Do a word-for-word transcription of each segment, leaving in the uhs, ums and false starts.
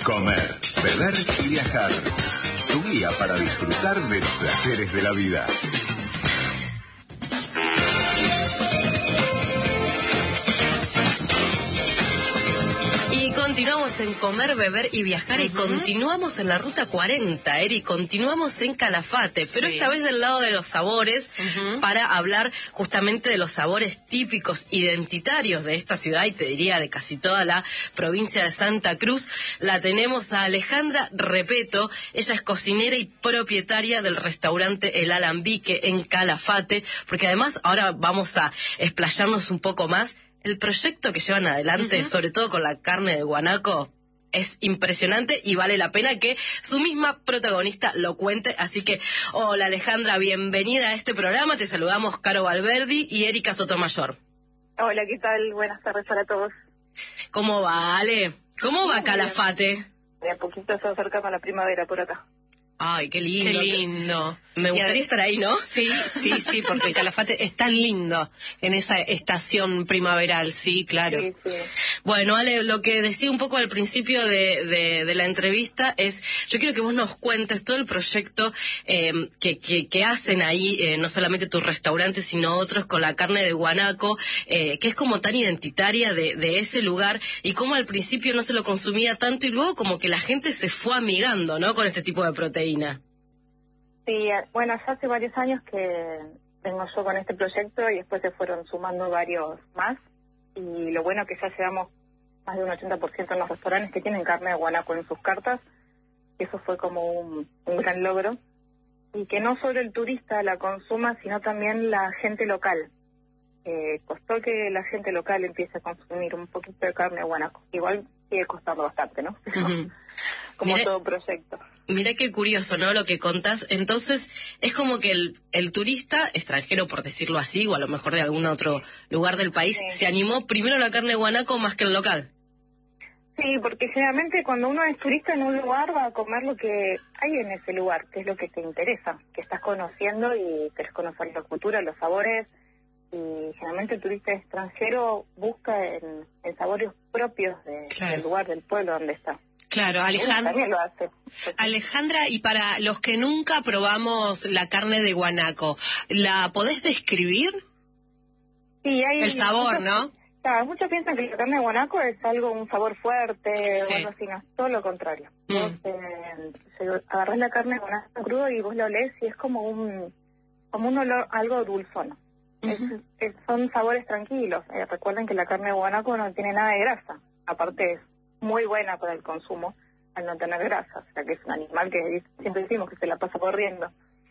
Comer, beber y viajar. Tu guía para disfrutar de los placeres de la vida. Y continuamos en Comer, Beber y Viajar, uh-huh. y continuamos en la Ruta cuarenta, Eri, continuamos en Calafate, pero sí. esta vez del lado de los sabores, uh-huh. para hablar justamente de los sabores típicos, identitarios de esta ciudad, y te diría de casi toda la provincia de Santa Cruz. La tenemos a Alejandra Repeto, ella es cocinera y propietaria del restaurante El Alambique en Calafate, porque además ahora vamos a explayarnos un poco más. El proyecto que llevan adelante, uh-huh. sobre todo con la carne de guanaco, es impresionante y vale la pena que su misma protagonista lo cuente. Así que, hola Alejandra, bienvenida a este programa. Te saludamos Caro Valverdi y Erika Sotomayor. Hola, ¿qué tal? Buenas tardes para todos. ¿Cómo va, Ale? ¿Cómo va Calafate? De a poquito se acerca a la primavera por acá. Ay, qué lindo. Qué lindo. Me gustaría estar ahí, ¿no? Sí, sí, sí, porque el Calafate es tan lindo en esa estación primaveral, sí, claro. Sí, sí. Bueno, Ale, lo que decía un poco al principio de, de, de la entrevista es, yo quiero que vos nos cuentes todo el proyecto eh, que, que, que hacen ahí, eh, no solamente tu restaurante, sino otros con la carne de guanaco, eh, que es como tan identitaria de, de ese lugar, y cómo al principio no se lo consumía tanto y luego como que la gente se fue amigando, ¿no?, con este tipo de proteína. Sí, bueno, ya hace varios años que vengo yo con este proyecto y después se fueron sumando varios más. Y lo bueno que ya llevamos más de un ochenta por ciento en los restaurantes que tienen carne de guanaco en sus cartas. Eso fue como un, un gran logro. Y que no solo el turista la consuma, sino también la gente local. Eh, costó que la gente local empiece a consumir un poquito de carne de guanaco. Igual sigue costando bastante, ¿no? Uh-huh. Como Mira... todo proyecto. Mira qué curioso, ¿no?, lo que contás. Entonces, es como que el, el turista extranjero, por decirlo así, o a lo mejor de algún otro lugar del país, sí. se animó primero a la carne de guanaco más que el local. Sí, porque generalmente cuando uno es turista en un lugar va a comer lo que hay en ese lugar, que es lo que te interesa, que estás conociendo y querés conocer la cultura, los sabores. Y generalmente el turista extranjero busca en, en sabores propios de, claro. del lugar, del pueblo donde está. Claro, Alejandra. También lo hace. Alejandra, y para los que nunca probamos la carne de guanaco, ¿la podés describir? Sí, hay... El sabor, muchos, ¿no? Claro, muchos piensan que la carne de guanaco es algo, un sabor fuerte, sí. o algo así, no, todo lo contrario. Mm. Vos eh, agarrás la carne de guanaco crudo y vos lo olés y es como un, como un olor, algo dulzón. Uh-huh. es, es, son sabores tranquilos. Eh, recuerden que la carne de guanaco no tiene nada de grasa, aparte es muy buena para el consumo al no tener grasa, o sea que es un animal que siempre decimos que se la pasa corriendo.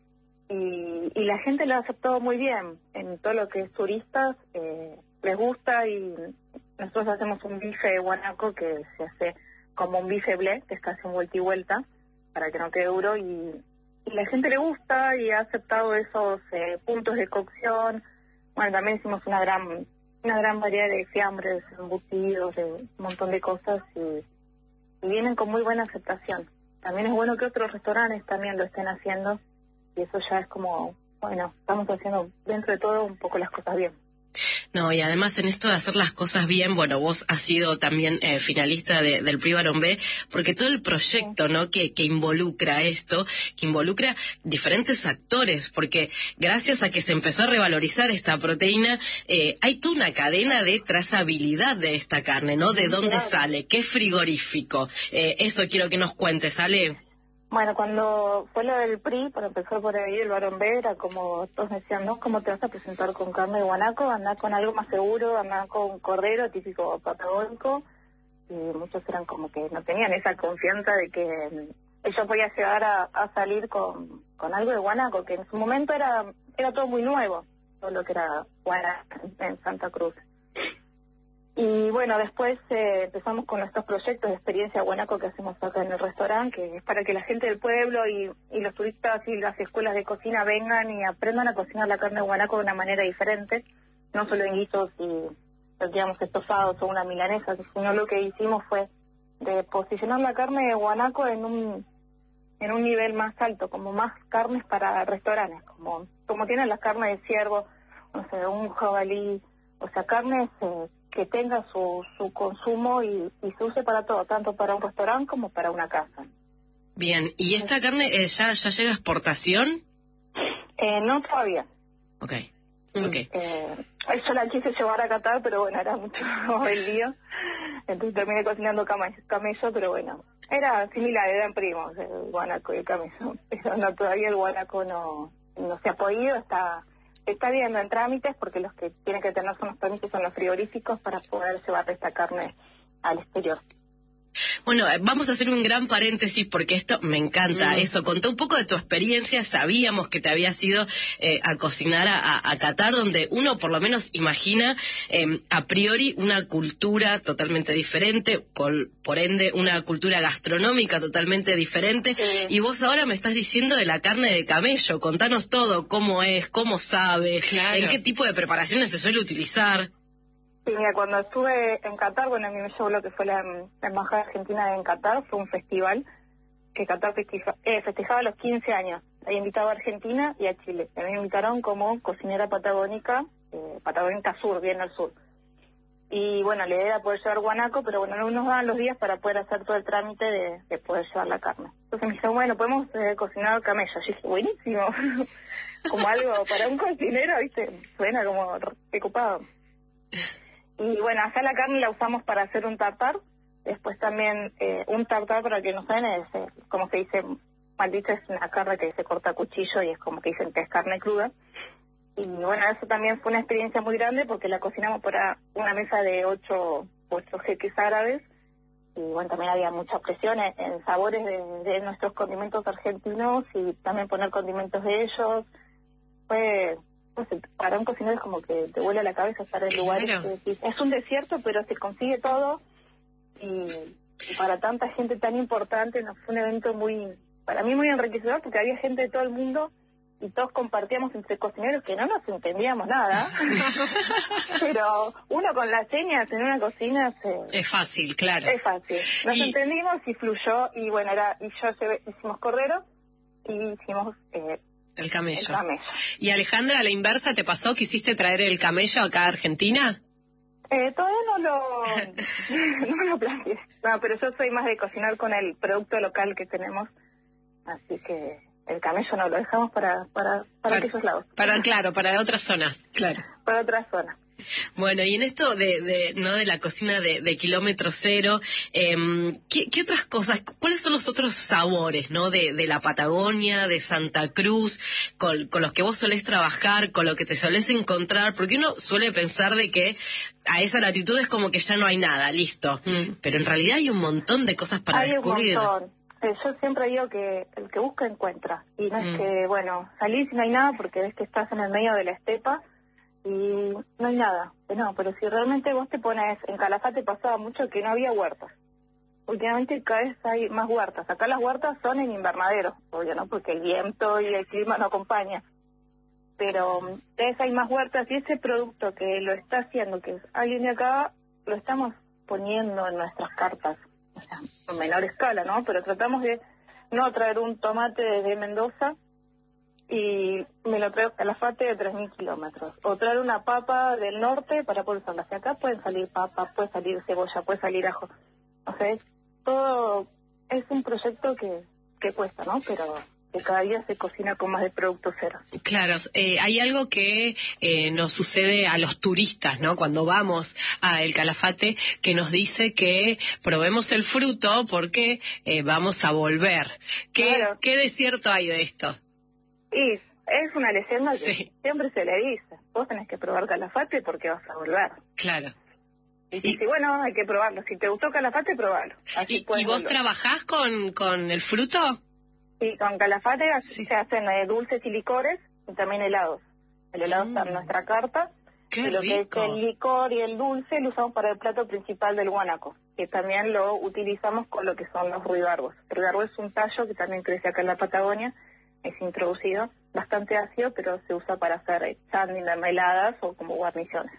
Y, y la gente lo ha aceptado muy bien, en todo lo que es turistas, eh, les gusta, y nosotros hacemos un bife de guanaco que se hace como un bife blé, que es casi un vuelta y vuelta, para que no quede duro, y, y la gente le gusta y ha aceptado esos eh, puntos de cocción. Bueno, también hicimos una gran... una gran variedad de fiambres, embutidos, de un montón de cosas, y, y vienen con muy buena aceptación. También es bueno que otros restaurantes también lo estén haciendo, y eso ya es como, bueno, estamos haciendo dentro de todo un poco las cosas bien. No, y además en esto de hacer las cosas bien, bueno, vos has sido también eh, finalista de, del Prix Baron B, porque todo el proyecto, ¿no?, que, que involucra esto, que involucra diferentes actores, porque gracias a que se empezó a revalorizar esta proteína, eh, hay toda una cadena de trazabilidad de esta carne, ¿no?, de dónde claro. sale, qué frigorífico. Eh, eso quiero que nos cuentes, Ale. Bueno, cuando fue lo del Prix, para empezar por ahí, el Baron B, era como, todos decían, ¿no?, ¿cómo te vas a presentar con carne de guanaco? Andá con algo más seguro, andá con cordero típico patagónico, y muchos eran como que no tenían esa confianza de que ellos podían llegar a, a salir con, con algo de guanaco, que en su momento era era todo muy nuevo, todo lo que era guanaco en Santa Cruz. Y bueno, después eh, empezamos con estos proyectos de experiencia guanaco que hacemos acá en el restaurante, que es para que la gente del pueblo y, y los turistas y las escuelas de cocina vengan y aprendan a cocinar la carne de guanaco de una manera diferente, no solo en guisos y, digamos, estofados o una milanesa, sino lo que hicimos fue de posicionar la carne de guanaco en un en un nivel más alto, como más carnes para restaurantes, como como tienen las carnes de ciervo, no sé, un jabalí, o sea, carnes... Eh, que tenga su, su consumo y, y se use para todo, tanto para un restaurante como para una casa. Bien, ¿y esta carne eh, ya, ya llega a exportación? Eh, no todavía. Ok, ok. Eh, yo la quise llevar a Qatar, pero bueno, era mucho el lío. Entonces terminé cocinando camello, camello, pero bueno, era similar, eran primos, el guanaco y el camello. Pero no, todavía el guanaco no, no se ha podido, está está viendo en trámites, porque los que tienen que tener son los trámites son los frigoríficos para poder llevar esta carne al exterior. Bueno, vamos a hacer un gran paréntesis porque esto me encanta. Mm. Eso, contá un poco de tu experiencia. Sabíamos que te habías ido eh, a cocinar a, a, a Qatar, donde uno por lo menos imagina eh, a priori una cultura totalmente diferente, con, por ende una cultura gastronómica totalmente diferente. Sí. Y vos ahora me estás diciendo de la carne de camello. Contanos todo, cómo es, cómo sabe, claro. En qué tipo de preparaciones se suele utilizar. Sí, mira, cuando estuve en Qatar, bueno, a mí me llevó lo que fue la, la Embajada Argentina en Qatar, fue un festival que Qatar festeja, eh, festejaba los quince años. Había invitado a Argentina y a Chile. Me invitaron como cocinera patagónica, eh, patagónica sur, bien al sur. Y bueno, la idea era poder llevar guanaco, pero bueno, no nos daban los días para poder hacer todo el trámite de, de poder llevar la carne. Entonces me dijeron, bueno, podemos eh, cocinar camello. Yo dije, buenísimo, como algo para un cocinero, ¿viste? Suena como recopado. Y bueno, acá la carne la usamos para hacer un tartar. Después también eh, un tartar, para que no saben, es, eh, como se dice, maldita, es una carne que se corta a cuchillo y es como que dicen que es carne cruda. Y bueno, eso también fue una experiencia muy grande porque la cocinamos para una mesa de ocho, ocho jeques árabes. Y bueno, también había mucha presión en, en sabores de, de nuestros condimentos argentinos y también poner condimentos de ellos. Fue... Pues para un cocinero es como que te vuela la cabeza estar en lugares claro. que, que es un desierto, pero se consigue todo y, y para tanta gente tan importante nos fue un evento muy, para mí muy enriquecedor porque había gente de todo el mundo y todos compartíamos entre cocineros que no nos entendíamos nada, pero uno con las señas en una cocina se... es fácil, claro. Es fácil, nos y... entendimos y fluyó y bueno, era y yo llevé, hicimos cordero y hicimos... Eh, El camello. el camello. Y Alejandra, a la inversa, ¿te pasó? ¿Quisiste traer el camello acá a Argentina? Eh, todavía no lo, no lo planteé. No, pero yo soy más de cocinar con el producto local que tenemos. Así que el camello no lo dejamos para, para, para, para aquellos lados. Para, claro, para otras zonas. Claro. Para otras zonas. Bueno, y en esto de, de no de la cocina de, de kilómetro cero, eh, ¿qué, ¿qué otras cosas, cuáles son los otros sabores, no, de, de la Patagonia, de Santa Cruz, con, con los que vos solés trabajar, con lo que te solés encontrar? Porque uno suele pensar de que a esa latitud es como que ya no hay nada, listo. Mm. Pero en realidad hay un montón de cosas para hay descubrir. Un montón. Eh, yo siempre digo que el que busca encuentra. Y no mm. es que, bueno, salís y no hay nada porque ves que estás en el medio de la estepa y no hay nada. No, pero si realmente vos te pones, en Calafate pasaba mucho que no había huertas. Últimamente cada vez hay más huertas. Acá las huertas son en invernadero, obvio, ¿no? Porque el viento y el clima no acompaña. Pero cada vez hay más huertas y ese producto que lo está haciendo, que es alguien de acá, lo estamos poniendo en nuestras cartas. O sea, en menor escala, ¿no? Pero tratamos de no traer un tomate desde Mendoza y me lo traigo a Calafate de tres mil kilómetros. O traer una papa del norte para poder usarla. Si acá pueden salir papas, puede salir cebolla, puede salir ajo. O sea, es todo, es un proyecto que, que cuesta, ¿no? Pero que cada día se cocina con más de producto cero. Claro, eh, hay algo que eh, nos sucede a los turistas, ¿no? Cuando vamos a El Calafate, que nos dice que probemos el fruto porque eh, vamos a volver. ¿Qué, claro. ¿Qué de cierto hay de esto? Y es una leyenda que sí. siempre se le dice. Vos tenés que probar Calafate porque vas a volver. Claro. Y, y si bueno, hay que probarlo. Si te gustó Calafate, probalo. Así ¿Y, ¿Y vos volver. trabajás con, con el fruto? Sí, con Calafate sí. se hacen eh, dulces y licores y también helados. El helado mm. está en nuestra carta. ¡Qué y lo rico! que es el licor y el dulce lo usamos para el plato principal del guanaco, que también lo utilizamos con lo que son los ruibarbos. El ruibarbo es un tallo que también crece acá en la Patagonia. Es introducido, bastante ácido, pero se usa para hacer chandy, mermeladas o como guarniciones.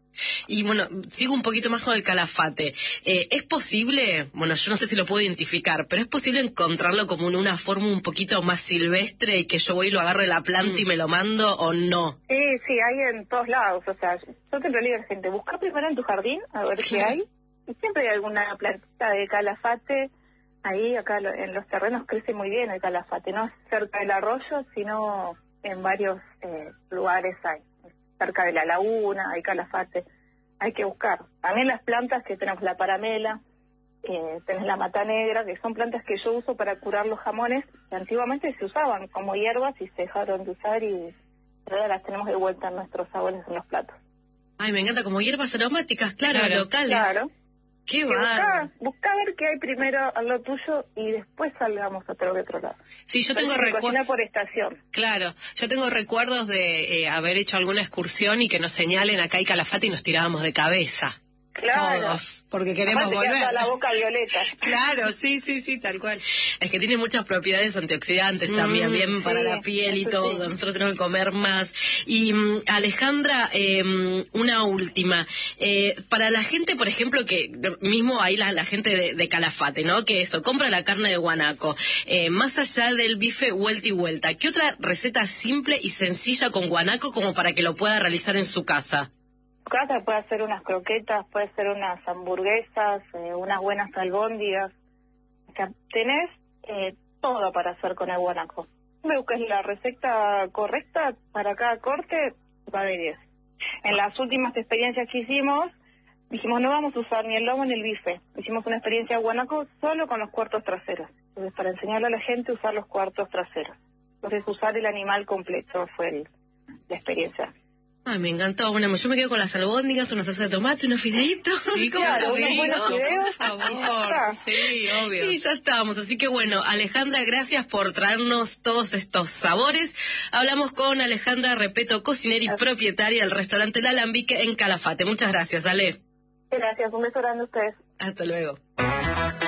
Y bueno, sigo un poquito más con el calafate. Eh, ¿Es posible, bueno, yo no sé si lo puedo identificar, pero es posible encontrarlo como en una forma un poquito más silvestre y que yo voy y lo agarro de la planta mm. y me lo mando o no? Sí, sí, hay en todos lados. O sea, yo siempre le digo a la gente, busca primero en tu jardín a ver qué hay. Y siempre hay alguna plantita de calafate. Ahí, acá en los terrenos crece muy bien el calafate. No cerca del arroyo, sino en varios eh, lugares hay. Cerca de la laguna, hay calafate, hay que buscar. También las plantas que tenemos, la paramela, eh, tenés la mata negra, que son plantas que yo uso para curar los jamones, que antiguamente se usaban como hierbas y se dejaron de usar y ahora las tenemos de vuelta en nuestros sabores en los platos. Ay, me encanta, como hierbas aromáticas, claro, claro locales. Claro. Qué busca, busca ver qué hay primero a lo tuyo y después salgamos a otro, otro lado. Sí, yo tengo recuerdos. por estación. Claro, yo tengo recuerdos de eh, haber hecho alguna excursión y que nos señalen acá hay calafate y nos tirábamos de cabeza. Claro. Todos, porque queremos Aparte volver. Queda la boca violeta. Claro, sí, sí, sí, tal cual. Es que tiene muchas propiedades antioxidantes mm, también, bien sí, para la piel y todo. Sí. Nosotros tenemos que comer más. Y um, Alejandra, eh, una última. Eh, para la gente, por ejemplo, que mismo ahí la, la gente de, de Calafate, ¿no? Que eso, compra la carne de guanaco. Eh, más allá del bife vuelta y vuelta, ¿qué otra receta simple y sencilla con guanaco como para que lo pueda realizar en su casa? Casa puede hacer unas croquetas, puede hacer unas hamburguesas, eh, unas buenas albóndigas. O sea, tenés eh, todo para hacer con el guanaco. Me busques la receta correcta para cada corte, va de diez. En las últimas experiencias que hicimos, dijimos no vamos a usar ni el lomo ni el bife. Hicimos una experiencia de guanaco solo con los cuartos traseros. Entonces, para enseñarle a la gente a usar los cuartos traseros. Entonces, usar el animal completo fue el, la experiencia. Ay, me encantó. Bueno, yo me quedo con las albóndigas, una salsa de tomate, unos fideitos. Sí, claro, unos buenos fideos. Por favor, sí, obvio. Y ya estamos. Así que bueno, Alejandra, gracias por traernos todos estos sabores. Hablamos con Alejandra Repeto, cocinera y propietaria del restaurante El Alambique en Calafate. Muchas gracias, Ale. Gracias, un beso grande a ustedes. Hasta luego.